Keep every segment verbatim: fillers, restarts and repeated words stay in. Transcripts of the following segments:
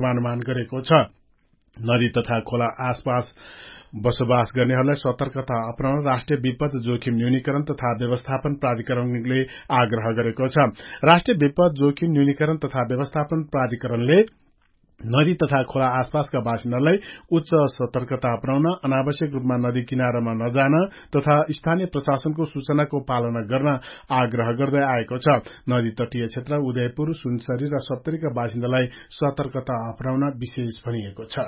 पूर्वानुमान गरेको छ। नदी तथा खोला आसपास बसोबास गर्नेहरूलाई सतर्कता अपनाउन राष्ट्रिय विपद जोखिम न्यूनीकरण तथा व्यवस्थापन प्राधिकरणले आग्रह गरेको छ। राष्ट्रिय विपद जोखिम न्यूनीकरण तथा व्यवस्थापन प्राधिकरणले नदी तथा खोला आसपासका बासिन्दालाई उच्च सतर्कता अपनाउन, अनावश्यक रूपमा नदी किनारामा नजान तथा स्थानीय प्रशासनको सूचनाको पालना गर्न आग्रह गर्दै आएको छ। नदी तटीय क्षेत्र उदयपुर, सुनसरी र सप्तरीका बासिन्दालाई सतर्कता अपनाउन विशेष भनिएको छ।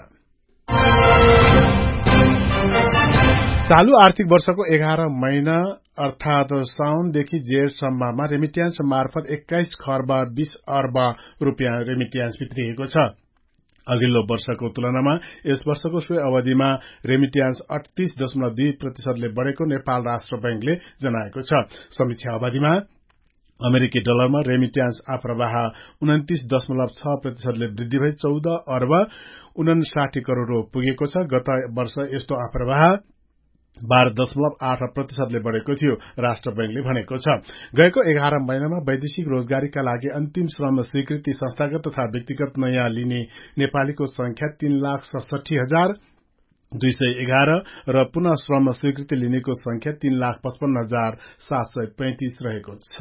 चालू आर्थिक वर्षको एघार महिना अर्थात साउनदेखि जेठसम्ममा रेमिट्यान्स मार्फत एक्काइस खर्ब बीस अर्ब रूपियाँ रेमिट्यान्स भित्रिएको छ। अघिल्लो वर्षको तुलनामा यस वर्षको सोही अवधिमा रेमिट्यान्स अडतीस दशमलव दुई प्रतिशतले बढ़ेको नेपाल राष्ट्र बैंकले जनाएको छ। समीक्षा अवधिमा अमेरिकी डलरमा रेमिट्यान्स आप्रवाह उन्तिस दशमलव छ प्रतिशतले वृद्धि भई चौध अर्ब उनासाठी करोड़ पुगेको छ। गत वर्ष यस्तो आप्रवाह बाह्र दशमलव आठ प्रतिशतले बढ़ेको थियो, राष्ट्र बैंकले भनेको छ। गएको एघार महिनामा वैदेशिक रोजगारीका लागि अन्तिम श्रम स्वीकृति संस्थागत तथा व्यक्तिगत नयाँ लिने नेपालीको संख्या तीन लाख सडसठी हजार दुई सय एघार र पुनः श्रम स्वीकृति लिनेको संख्या तीन लाख पचपन्न हजार सात सय पैंतिस रहेको छ।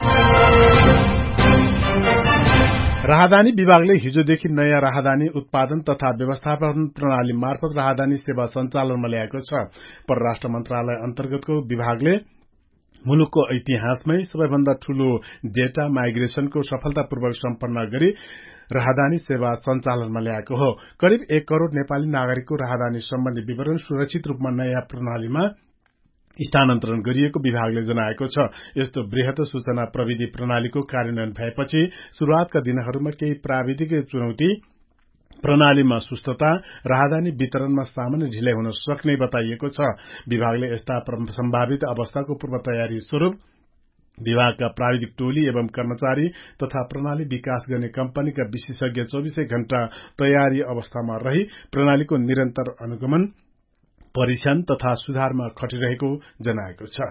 राहदानी विभागले हिजोदेखि नयाँ राहदानी उत्पादन तथा व्यवस्थापन प्रणाली मार्फत राहदानी सेवा सञ्चालनमा ल्याएको छ। परराष्ट्र मन्त्रालय अन्तर्गतको विभागले मुलुकको इतिहासमै सबैभन्दा ठूलो डेटा माइग्रेशनको सफलतापूर्वक सम्पन्न गरी राहदानी सेवा सञ्चालनमा ल्याएको हो। करिब एक करोड़ नेपाली नागरिकको राहदानी सम्बन्धी विवरण सुरक्षित रूपमा नयाँ प्रणालीमा स्थानान्तरण गरिएको विभागले जनाएको छ। यस्तो वृहत सूचना प्रविधि प्रणालीको कार्यान्वयन भएपछि शुरूआतका दिनहरूमा केही प्राविधिक चुनौती, प्रणालीमा सुस्तता, राहदानी वितरणमा सामान्य ढिलाइ हुन सक्ने बताइएको छ। विभागले यस्ता सम्भावित अवस्थाको पूर्व तयारी स्वरूप विभागका प्राविधिक टोली एवं कर्मचारी तथा प्रणाली विकास गर्ने कम्पनीका विशेषज्ञ चौबीसै घण्टा तयारी अवस्थामा रही प्रणालीको निरन्तर अनुगमन, परीक्षण तथा सुधारमा खटिरहेको जनाएको छ।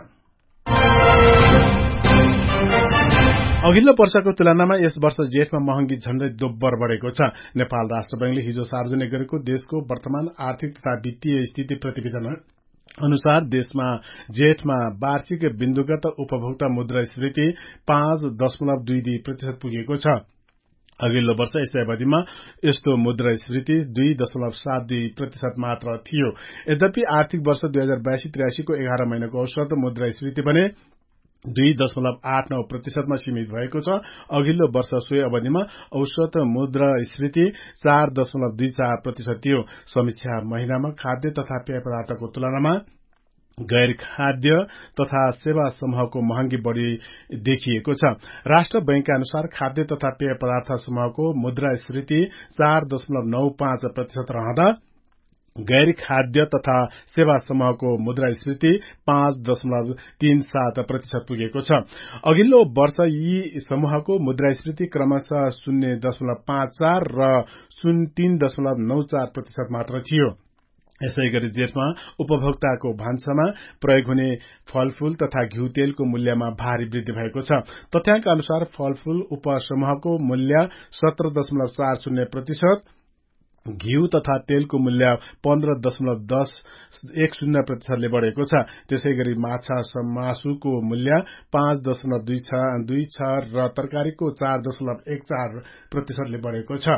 अघिल्लो वर्षको तुलनामा यस वर्ष जेठमा महँगी झण्डै दोब्बर बढ़ेको छ। नेपाल राष्ट्र बैंकले हिजो सार्वजनिक गरेको देशको वर्तमान आर्थिक तथा वित्तीय स्थिति प्रतिवेदन अनुसार देशमा जेठमा वार्षिक बिन्दुगत उपभोक्ता मुद्रास्फीति पाँच दशमलव दुई दुई प्रतिशत पुगेको छ। अघिल्लो वर्ष यसै अवधिमा यस्तो मुद्रास्फीति दुई दशमलव सात दुई प्रतिशत मात्र थियो। यद्यपि आर्थिक वर्ष दुई हजार बयासी त्रियासी को एघार महिनाको औसत मुद्रास्फीति भने दुई दशमलव आठ नौ प्रतिशतमा सीमित भएको छ। अघिल्लो वर्ष सोही अवधिमा औसत मुद्रास्फीति चार दशमलव दुई चार प्रतिशत थियो। समीक्षा महिनामा खाद्य तथा पेय पदार्थको तुलनामा गैर खाद्य तथा सेवा समूहको महँगी बढ़ी देखिएको छ। राष्ट्र बैंकका अनुसार खाद्य तथा पेय पदार्थ समूहको मुद्रास्फीति चार दशमलव नौ पाँच प्रतिशत रहँदा गैर खाद्य तथा सेवा समूहको मुद्रास्फीति पाँच दशमलव तीन सात प्रतिशत पुगेको छ। अघिल्लो वर्ष यी समूहको मुद्रास्फीति क्रमशः शून्य दशमलव पाँच चार र शून्य तीन दशमलव नौ चार प्रतिशत मात्र थियो। यसै गरी जेठमा उपभोक्ताको भान्सामा प्रयोग हुने फलफूल तथा घिउ तेलको मूल्यमा भारी वृद्धि भएको छ। तथ्याङ्क अनुसार फलफूल उपसमूहको मूल्य सत्र दशमलव चार शून्य प्रतिशत, घिउ तथा तेलको मूल्य पन्ध्र दशमलव दस एक शून्य प्रतिशतले बढ़ेको छ। त्यसै गरी माछा मासुको मूल्य पाँच दशमलव दुई छ दुई छ र तरकारीको चार दशमलव एक चार प्रतिशतले बढ़ेको छ।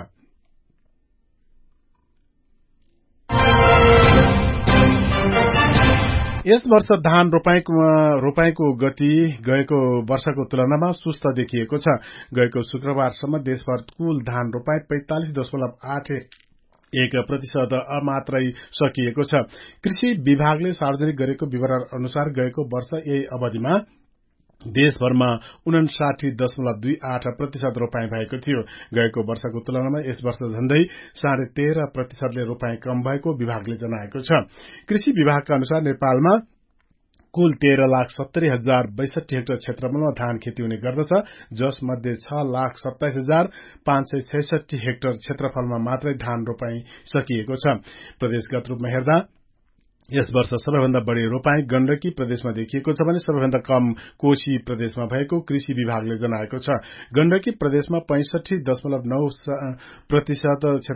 यस वर्ष धान रोपाईको रोपाईको गति गएको वर्षको तुलनामा सुस्त देखिएको छ। गएको शुक्रबारसम्म देशभर कुल धान रोपाई पैंतालिस दशमलव आठ एक प्रतिशत मात्रै सकिएको छ। कृषि विभागले सार्वजनिक गरेको विवरण अनुसार गएको वर्ष यही अवधिमा देशभरमा उनासाठी दशमलव दुई आठ प्रतिशत रोपाई भएको थियो। गएको वर्षको तुलनामा यस वर्ष झण्डै साढे तेह्र प्रतिशतले रोपाई कम भएको विभागले जनाएको छ। कृषि विभागका अनुसार नेपालमा कुल तेह्र लाख सत्तरी हजार बैसठी हेक्टर क्षेत्रफलमा धान खेती हुने गर्दछ, जसमध्ये छ लाख सत्ताइस हजार पाँच सय छैसठी हेक्टर क्षेत्रफलमा मात्रै धान रोपाई सकिएको छ। प्रदेशगत रूपमा हेर्दा यस वर्ष सबैभन्दा बढ़ी रोपाई गण्डकी प्रदेशमा देखिएको छ भने सबैभन्दा कम कोशी प्रदेशमा भएको कृषि विभागले जनाएको छ। गण्डकी प्रदेशमा पैंसठी दशमलव नौ प्रतिशत